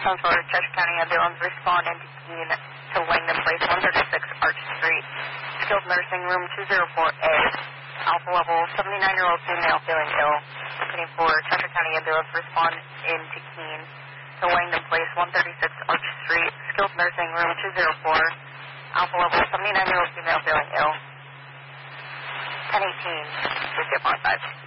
10-4, Cheshire County Ambulance, respond into Keene to Langdon Place, 136 Arch Street. Skilled nursing room 204A. Alpha level, 79-year-old female feeling ill. 10-4, Cheshire County Ambulance, respond into Keene to Langdon Place, 136 Arch Street. Skilled nursing room 204. Alpha level, 79-year-old female feeling ill. 1018, 5.